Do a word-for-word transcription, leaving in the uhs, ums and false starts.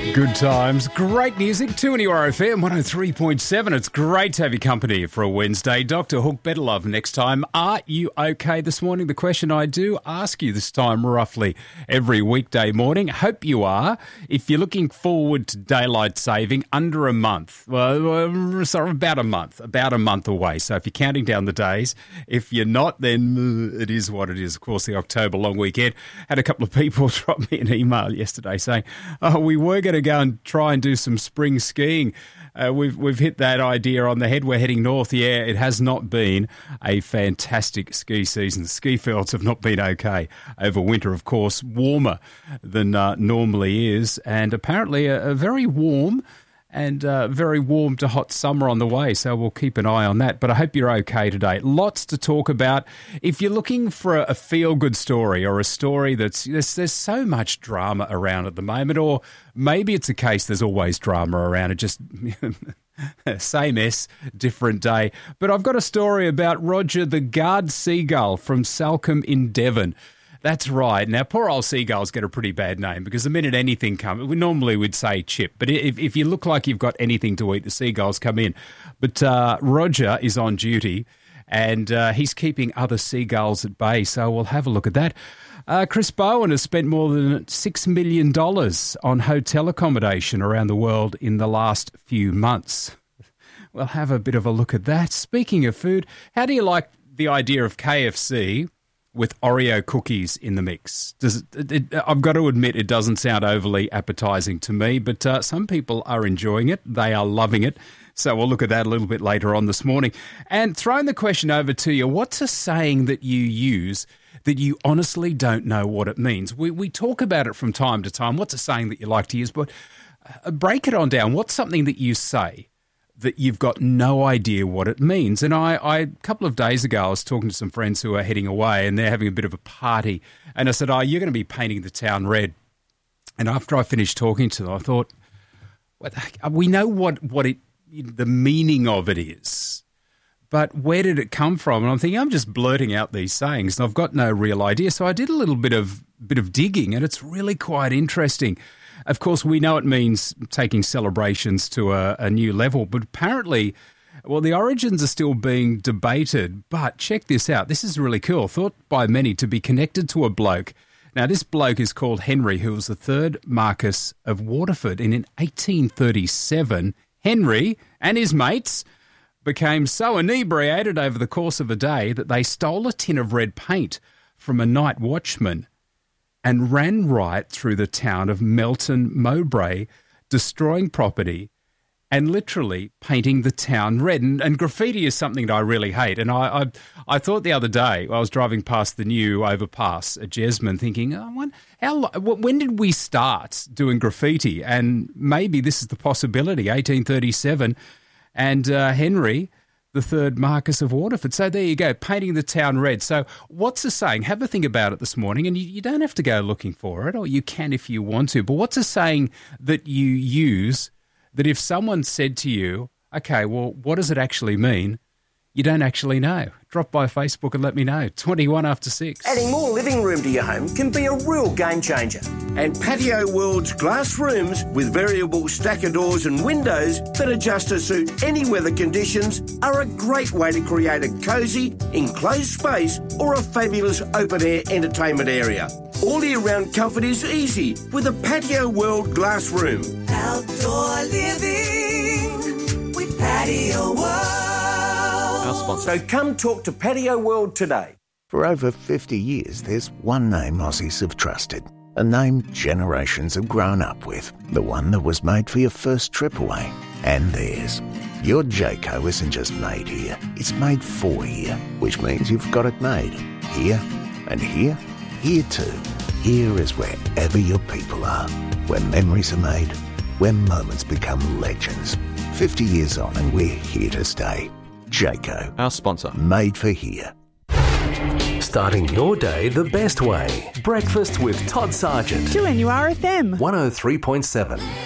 Good times, great music, two N U R F M one oh three point seven. It's great to have your company for a Wednesday. Doctor Hook, better love next time. Are you okay this morning? The question I do ask you this time roughly every weekday morning. Hope you are. If you're looking forward to daylight saving, under a month, well, sorry, about a month, about a month away. So if you're counting down the days, if you're not, then it is what it is. Of course, the October long weekend. Had a couple of people drop me an email yesterday saying, oh, we were going to go and try and do some spring skiing. Uh, we've we've hit that idea on the head. We're heading north. Yeah, it has not been a fantastic ski season. The ski fields have not been okay over winter, of course, warmer than uh, normally is, and apparently a, a very warm and uh, very warm to hot summer on the way, so we'll keep an eye on that. But I hope you're okay today. Lots to talk about. If you're looking for a feel-good story or a story that's... There's, there's so much drama around at the moment, or maybe it's a case there's always drama around. It just... Same S, different day. But I've got a story about Roger the guard seagull from Salcombe in Devon. That's right. Now, poor old seagulls get a pretty bad name because the minute anything comes, we normally would say chip, but if, if you look like you've got anything to eat, the seagulls come in. But uh, Roger is on duty and uh, he's keeping other seagulls at bay, so we'll have a look at that. Uh, Chris Bowen has spent more than six million dollars on hotel accommodation around the world in the last few months. We'll have a bit of a look at that. Speaking of food, how do you like the idea of K F C with Oreo cookies in the mix? Does it, it, I've got to admit it doesn't sound overly appetising to me, but uh, some people are enjoying it. They are loving it. So we'll look at that a little bit later on this morning. And throwing the question over to you, what's a saying that you use that you honestly don't know what it means? We we talk about it from time to time. What's a saying that you like to use? But uh, break it on down. What's something that you say that you've got no idea what it means? And I, I, a couple of days ago, I was talking to some friends who are heading away and they're having a bit of a party. And I said, oh, you're going to be painting the town red. And after I finished talking to them, I thought, well, we know what, what it, the meaning of it is, but where did it come from? And I'm thinking, I'm just blurting out these sayings and I've got no real idea. So I did a little bit of bit of digging and it's really quite interesting. Of course, we know it means taking celebrations to a, a new level, but apparently, well, the origins are still being debated. But check this out. This is really cool. Thought by many to be connected to a bloke. Now, this bloke is called Henry, who was the third Marquess of Waterford. And in eighteen thirty-seven, Henry and his mates became so inebriated over the course of a day that they stole a tin of red paint from a night watchman and ran right through the town of Melton Mowbray, destroying property and literally painting the town red. And, and graffiti is something that I really hate. And I, I I thought the other day, I was driving past the new overpass at Jesmond thinking, oh, when, how, when did we start doing graffiti? And maybe this is the possibility, eighteen thirty-seven, and uh, Henry, the third Marquess of Waterford. So there you go, painting the town red. So what's the saying? Have a think about it this morning, and you, you don't have to go looking for it, or you can if you want to. But what's a saying that you use that if someone said to you, okay, well, what does it actually mean? You don't actually know. Drop by Facebook and let me know. twenty-one after six. Adding more living room to your home can be a real game changer. And Patio World's glass rooms with variable stacker doors and windows that adjust to suit any weather conditions are a great way to create a cosy, enclosed space or a fabulous open-air entertainment area. All year-round comfort is easy with a Patio World glass room. Outdoor living with Patio World. So come talk to Patio World today. For over fifty years, there's one name Aussies have trusted. A name generations have grown up with. The one that was made for your first trip away. And theirs. Your Jayco isn't just made here. It's made for here. Which means you've got it made. Here and here. Here too. Here is wherever your people are. Where memories are made. Where moments become legends. fifty years on and we're here to stay. Jayco. Our sponsor. Made for here. Starting your day the best way. Breakfast with Todd Sargent. two N U R F M. one oh three point seven.